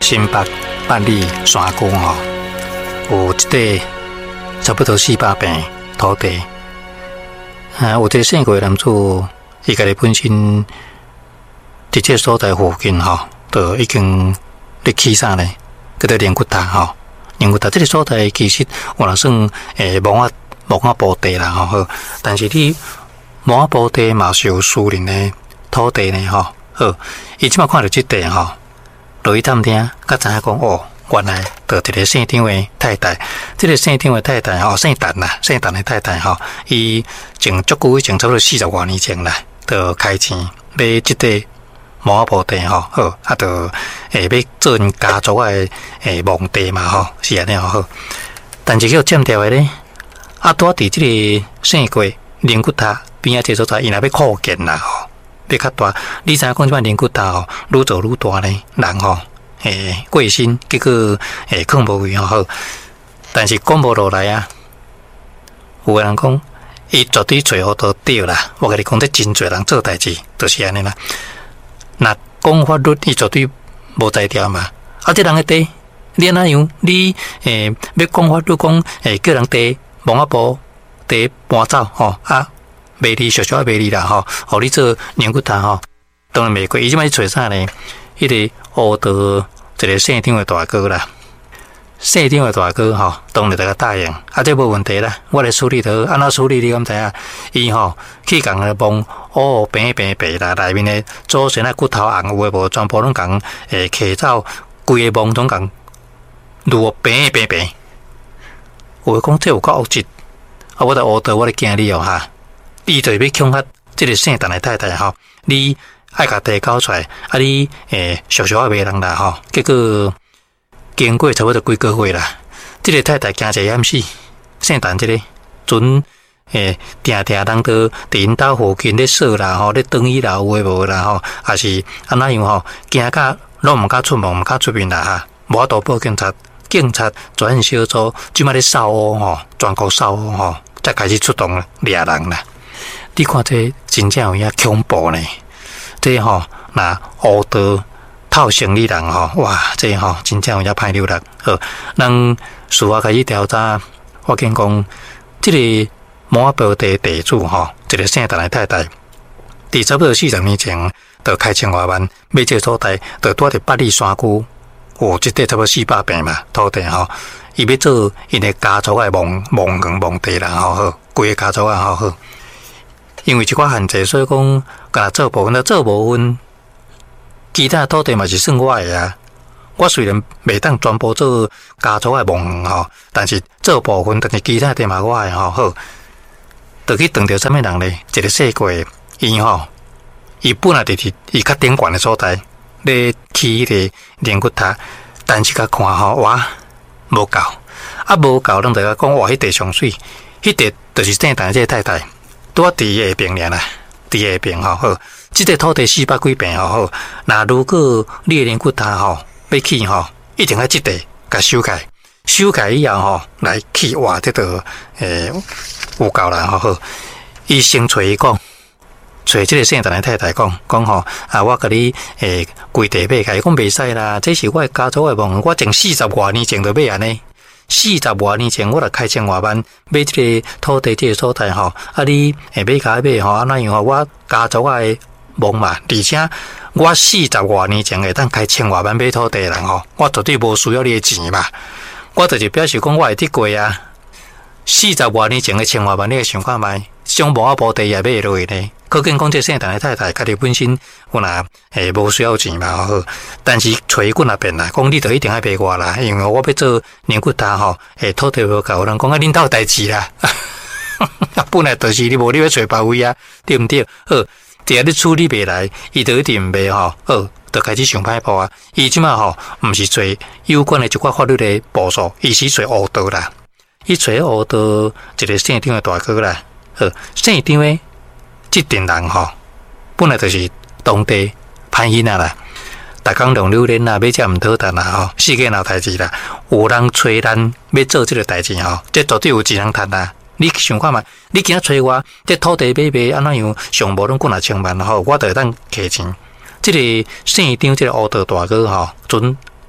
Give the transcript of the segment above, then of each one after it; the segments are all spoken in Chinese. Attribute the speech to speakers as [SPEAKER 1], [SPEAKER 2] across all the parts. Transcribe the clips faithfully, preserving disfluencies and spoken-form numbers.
[SPEAKER 1] 新北八里山区吼，有一块差不多四百平土地。啊，有一个姓郭的男子，伊家己本身伫这所在附近吼，就已经咧起啥呢？叫做灵骨塔吼，灵骨塔这个所在其实我若算诶毛啊毛啊布地啦吼，但是你毛啊布地嘛是有私人的土地呢吼，好，伊即马看到即地吼。落去探听，甲知影讲哦，原来就一个姓张的太太，这个姓张的太太吼，姓陈啦，姓陈的太太吼，伊从足久以前，差不多四十多年前啦，就开钱买即块毛仔埔地吼，好，啊，就诶要做因家族的诶墓地嘛吼，是安尼吼好。但是叫占掉的咧，啊，拄伫即个姓郭灵骨塔边仔这所在，伊若要扩建啦吼。要较大，你知影讲即摆灵骨塔吼，愈做愈大咧，人吼，诶，过身结果诶，放无位吼好，但是讲无落来啊，有个人讲，伊绝对找好都对啦。我甲你讲，这真侪人做代志，就是安尼啦。那讲法律，伊绝对无在调嘛。啊，这人个地，你安怎样？你诶，要讲法律讲，诶，叫人地往啊步地搬走吼啊。卖你小小卖你啦吼，互你做灵骨塔吼，当然袂过。伊即摆找啥呢？迄个乌道一个姓张的大哥啦，姓张的大哥吼，当然大家答应，啊，这无问题啦。我来处理头，安怎处理你敢知影？伊吼去共个帮哦，平平平啦，内面的祖先啊骨头红有诶无，全部拢共诶摕走，规个墓拢共如平平平。有诶讲这有够恶质，啊，我来乌道，我来惊你哦哈。伊就要恐吓这个姓陈的太太吼，你爱甲地交出来，啊你诶小小啊卖人啦吼，结果经过差不多几个月啦，这个太太惊者淹死，姓陈这个准诶定定人都伫因兜附近咧说啦吼，咧等伊啦有诶无啦吼，也是安怎样吼，惊甲拢毋敢出门，毋敢出面啦哈，无法度报警察，警察专小组即摆咧扫乌吼，全国扫乌吼，才开始出动掠人啦。你看这真正有影恐怖呢！这吼、哦、那乌道套生意人吼、哦，哇，这吼、哦、真正有影歹流啦。好，咱事后开始调查，我见讲，这个毛仔埔地地主吼、哦，一个姓陈的太太，伫差不多四十年前，就开千外万买这个所在，就住伫八里山区，有一块差不多四百平嘛土地吼，伊要做因的家族的墓墓园墓地啦吼，好，规个家族啊吼好。因为一寡限制，所以讲，甲做部分，做部分，其他土地嘛是算我的啊。我虽然袂当全部做家族的墓园吼，但是做部分，但是其他地嘛我的吼好。就去撞到啥物人咧？一个细过伊吼，伊本来就是伊较顶悬的所在，咧起迄个灵骨塔，但是甲看吼，哇，无够，啊无够，咱就甲讲哇，迄地上水，迄地就是姓陈这个太太。拄啊，伫下边俩啦，伫下边吼好，即个土地四百几平吼好。那如果你的灵骨塔吼要起吼，一定要即地甲修改，修改以后吼来起哇，这个诶有够啦吼好。伊先找伊讲，找即个姓陈的太太讲讲吼啊，我甲你诶规地买开，伊讲袂使啦，这是我的家族的墓，我从四十外年前就买安尼。四十多年前，我来开千外万买这个土地这个所在吼，啊你下买甲买吼，安怎样吼？我家族的墓嘛，而且我四十多年前会当开千外万买土地人吼，我绝对无需要你的钱嘛。我就是表示讲，我会得过啊。四十多年前的千外万，你会想看卖，种墓仔埔地也买落去呢？可见讲这姓陈的太太，家己本身我若诶无需要钱嘛好，但是找伊滚那边啦，讲你就一定要陪我啦，因为我要做灵骨塔吼，诶土地无够，人讲啊恁兜代志啦，本来就是你无你要找别位啊，对毋对？好，只要你处理袂来，伊就一定袂吼，好，就开始想歹步啊。伊即马吼，毋是做有关的一寡法律的步数，伊是做乌道啦，伊做乌道一个姓张的大哥啦，好，姓张的。这群人吼，本来就是当地歹囡仔啦，逐工浪榴莲啦，买只毋讨谈啦吼，世界闹代志啦，有人催咱要做这个代志吼，这绝对有钱人赚啦。你想看嘛？你今仔催我，这土地买卖安怎样？上无拢几若千万吼，我就会当摕钱。这个姓张这个乌道大哥吼，准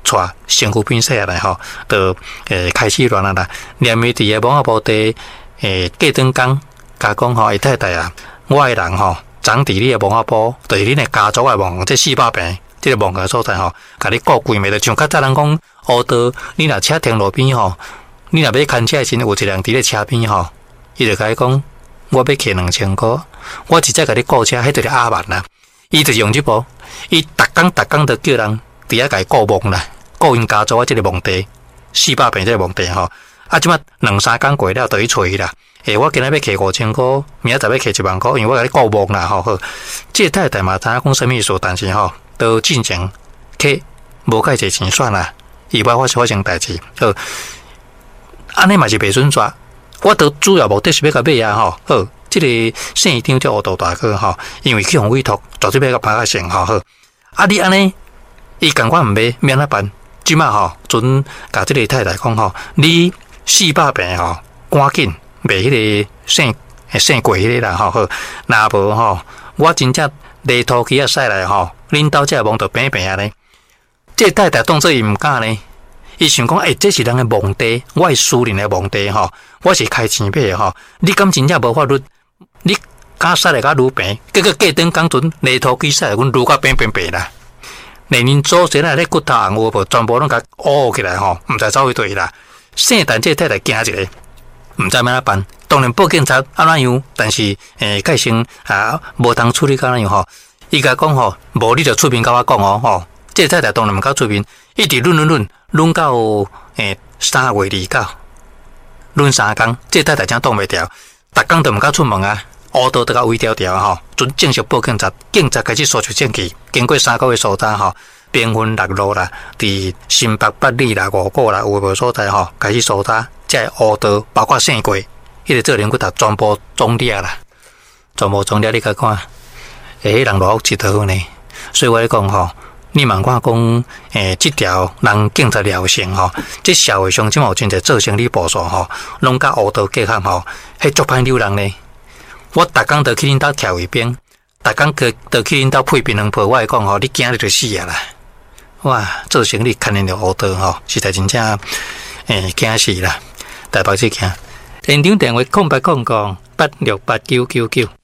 [SPEAKER 1] 带身躯变细来吼，就诶开始乱啊啦。连伊伫个网仔部地诶过顿工，甲讲吼，伊太太啊，我诶人吼，长伫你诶网仔部，就是恁诶家族诶网，这四百平，这个网个所在吼，甲你顾规暝，就像较早人讲，乌道，你若车停路边吼，你若要牵车时，有一个人伫咧车边吼，伊就甲伊讲，我要摕两千箍，我直接甲你顾车，迄就是阿万啦。伊就是用即部，伊逐工逐工都叫人伫遐甲伊顾网啦，顾因家族啊，即个网地四百平即个网地吼。啊，即摆两三工过了，就去找伊啦。诶，我今日要摕五千箍，明仔载要摕一万箍，因为我甲你顾网啦吼。好，即个太太嘛，知影讲啥物意思，但是吼，都进前去无介侪钱算啦，意外发发生代志。好，安尼嘛是袂准抓。我都主要目的是要甲买啊吼。好。即个生意场叫乌道大哥吼，因为去互委托，绝对要甲拍个成吼好。啊，你安尼，伊共款毋买，免哪办？即马吼，准甲即个太太讲吼，你四百平吼，赶紧卖迄个生生过迄个啦吼好。若无吼，我真正犁土机啊驶来吼，恁兜只网就平平啊咧。即个太太当做伊毋敢咧，伊想讲，诶、欸，这是人诶网地，我是私人诶网地吼，我是开钱买诶吼，你敢真正无法律？你敢驶来甲愈平，结果过顿工阵犁土机驶来，阮愈甲平平平啦。连恁祖先啊，咧骨头红有无，全部拢甲乌起来吼，毋知走去佗啦。圣诞节太太惊一个，毋知要哪办。当然报警察安怎样，但是诶，改成啊无通处理，安怎样吼？伊甲讲吼，无你就出面甲我讲哦吼。这个太太当然毋敢出面，一直论论论论到诶三月二九，论三工，这个太太真挡袂牢，逐工都毋敢出门啊。乌道都甲微调调吼，准正式报警察，警察开始搜取证据。经过三个月搜查吼，兵分六路啦，伫新北、八里啦、五股啦，有无所在吼，开始搜查。即个乌道包括圣过，迄个做人骨头全部总掠啦，全部总掠你甲看，诶，人落福一刀呢。所以我咧讲吼，你茫看讲，诶，即条人警察疗程吼，即社会上即有真侪做生理步数吼，拢甲乌道结合吼，迄足歹溜人呢。我逐工都去恁兜跳一边，逐工去都去恁兜配槟榔泡，我来讲吼，你惊你就死啊啦！哇，做生意牵连着乌道吼，实在真正诶惊死啦！台北市惊，现场电话空八空空八六八九九九。